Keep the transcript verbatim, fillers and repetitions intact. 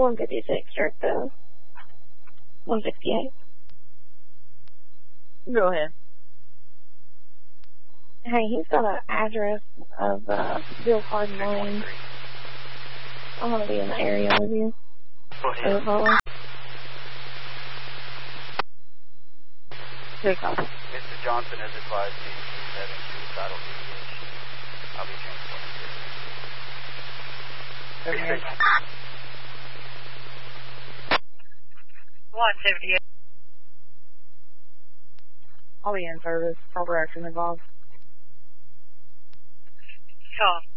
one fifty-six, direct to one sixty-eight. Go ahead. Hey, he's got an address of uh, Bill Hardin Lane. I want to be in the area with you. Go ahead. Take off. Mister Johnson has advised me he's having suicidal ideation. I'll be transported. Okay. one seventy-eight. I'll be in service. Proper action involved. Call.